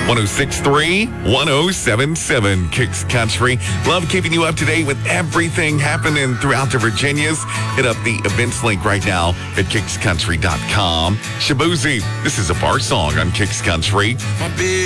106.3, 107.7 Kicks Country. Love keeping you up to date with everything happening throughout the Virginias. Hit up the events link right now at kickscountry.com. Shabuzi, this is a bar song on Kicks Country. My big